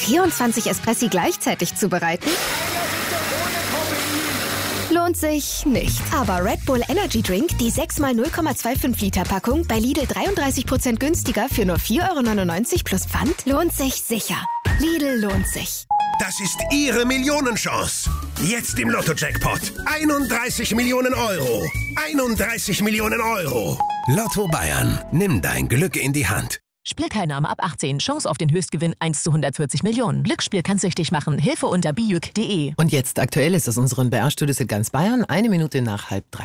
24 Espressi gleichzeitig zubereiten? Lohnt sich nicht. Aber Red Bull Energy Drink, die 6x 0,25 Liter Packung, bei Lidl 33% günstiger für nur 4,99 € plus Pfand, lohnt sich sicher. Lidl lohnt sich. Das ist Ihre Millionenchance. Jetzt im Lotto-Jackpot. 31 Millionen Euro. 31 Millionen Euro. Lotto Bayern. Nimm dein Glück in die Hand. Spielteilnahme ab 18. Chance auf den Höchstgewinn 1 zu 140 Millionen. Glücksspiel kann süchtig machen. Hilfe unter bijuk.de. Und jetzt aktuell ist aus unseren BR-Studios in ganz Bayern, 1 Minute nach 2:30.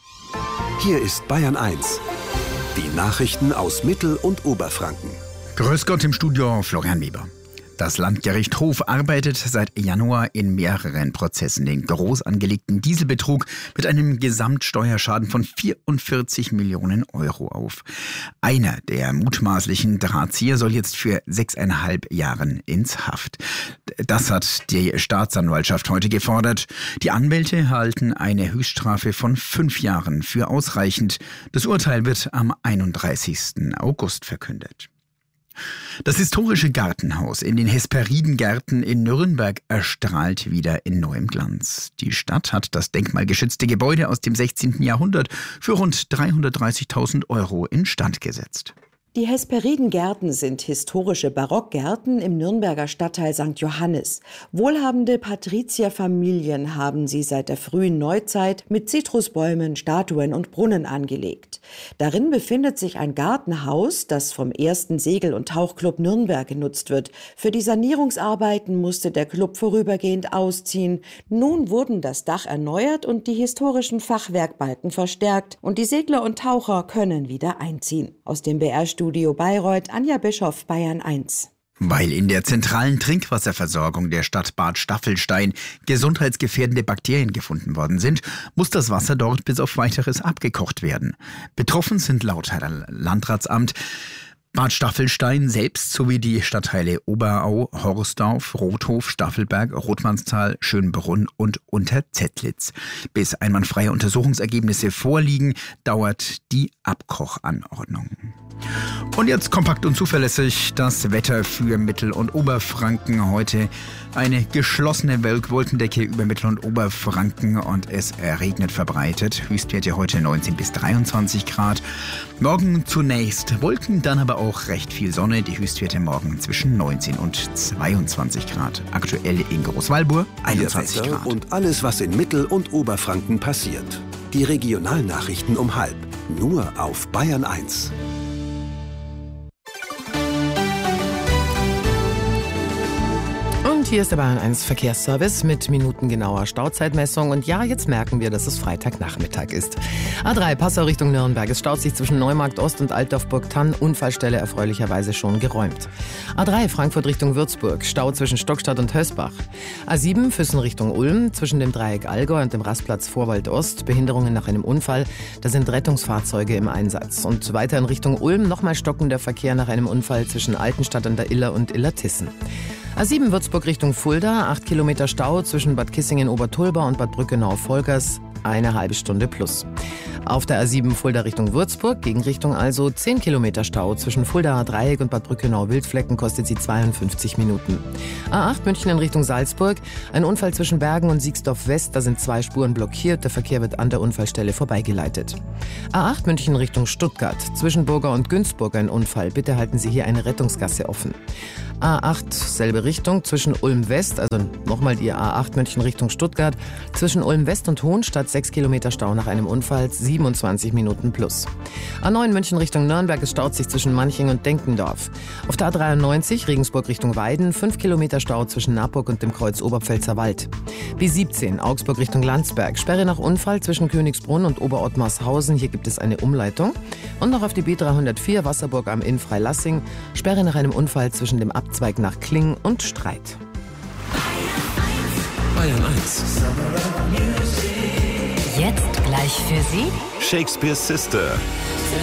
Hier ist Bayern 1. Die Nachrichten aus Mittel- und Oberfranken. Grüß Gott im Studio, Florian Weber. Das Landgericht Hof arbeitet seit Januar in mehreren Prozessen den groß angelegten Dieselbetrug mit einem Gesamtsteuerschaden von 44 Millionen Euro auf. Einer der mutmaßlichen Drahtzieher soll jetzt für 6,5 Jahren ins Haft. Das hat die Staatsanwaltschaft heute gefordert. Die Anwälte halten eine Höchststrafe von 5 Jahren für ausreichend. Das Urteil wird am 31. August verkündet. Das historische Gartenhaus in den Hesperidengärten in Nürnberg erstrahlt wieder in neuem Glanz. Die Stadt hat das denkmalgeschützte Gebäude aus dem 16. Jahrhundert für rund 330.000 € instand gesetzt. Die Hesperidengärten sind historische Barockgärten im Nürnberger Stadtteil St. Johannes. Wohlhabende Patrizierfamilien haben sie seit der frühen Neuzeit mit Zitrusbäumen, Statuen und Brunnen angelegt. Darin befindet sich ein Gartenhaus, das vom ersten Segel- und Tauchclub Nürnberg genutzt wird. Für die Sanierungsarbeiten musste der Club vorübergehend ausziehen. Nun wurden das Dach erneuert und die historischen Fachwerkbalken verstärkt. Und die Segler und Taucher können wieder einziehen. Aus dem BR-Studio Bayreuth, Anja Bischoff, Bayern 1. Weil in der zentralen Trinkwasserversorgung der Stadt Bad Staffelstein gesundheitsgefährdende Bakterien gefunden worden sind, muss das Wasser dort bis auf Weiteres abgekocht werden. Betroffen sind laut Landratsamt Bad Staffelstein selbst sowie die Stadtteile Oberau, Horsdorf, Rothof, Staffelberg, Rothmannsthal, Schönbrunn und Unterzettlitz. Bis einwandfreie Untersuchungsergebnisse vorliegen, dauert die Abkochanordnung. Und jetzt kompakt und zuverlässig das Wetter für Mittel- und Oberfranken. Heute eine geschlossene Wolkendecke über Mittel- und Oberfranken und es regnet verbreitet. Höchstwerte heute 19 bis 23 Grad. Morgen zunächst Wolken, dann aber auch recht viel Sonne. Die Höchstwerte morgen zwischen 19 und 22 Grad. Aktuell in Großwallburg 21 Grad. Und alles, was in Mittel- und Oberfranken passiert. Die Regionalnachrichten um 12:30. Nur auf Bayern 1. Und hier ist der Bayern 1 Verkehrsservice mit minutengenauer Stauzeitmessung. Und ja, jetzt merken wir, dass es Freitagnachmittag ist. A3 Passau Richtung Nürnberg. Es staut sich zwischen Neumarkt Ost und Altdorf-Burgthann. Unfallstelle erfreulicherweise schon geräumt. A3 Frankfurt Richtung Würzburg. Stau zwischen Stockstadt und Hösbach. A7 Füssen Richtung Ulm. Zwischen dem Dreieck Allgäu und dem Rastplatz Vorwald Ost. Behinderungen nach einem Unfall. Da sind Rettungsfahrzeuge im Einsatz. Und weiter in Richtung Ulm nochmal stockender Verkehr nach einem Unfall zwischen Altenstadt an der Iller und Illertissen. A7 Würzburg Richtung Fulda, 8 Kilometer Stau zwischen Bad Kissingen-Obertulba und Bad Brückenau-Volgers, eine halbe Stunde plus. Auf der A7 Fulda Richtung Würzburg, Gegenrichtung also 10 Kilometer Stau zwischen Fuldaer Dreieck und Bad Brückenau-Wildflecken, kostet sie 52 Minuten. A8 München in Richtung Salzburg, ein Unfall zwischen Bergen und Siegsdorf West, da sind 2 Spuren blockiert, der Verkehr wird an der Unfallstelle vorbeigeleitet. A8 München Richtung Stuttgart, zwischen Burger und Günzburg ein Unfall, bitte halten Sie hier eine Rettungsgasse offen. A8 selbe Richtung, zwischen Ulm West, also nochmal die A8 München Richtung Stuttgart, zwischen Ulm West und Hohenstadt 6 Kilometer Stau nach einem Unfall, 27 Minuten plus. A9 München Richtung Nürnberg, es staut sich zwischen Manching und Denkendorf. Auf der A93 Regensburg Richtung Weiden, 5 Kilometer Stau zwischen Naburg und dem Kreuz Oberpfälzer Wald. B17 Augsburg Richtung Landsberg, Sperre nach Unfall zwischen Königsbrunn und Oberottmarshausen, hier gibt es eine Umleitung. Und noch auf die B304 Wasserburg am Inn Freilassing, Sperre nach einem Unfall zwischen dem Abzweig nach Kling und Streit. Bayern 1. Jetzt gleich für Sie Shakespeare's Sister.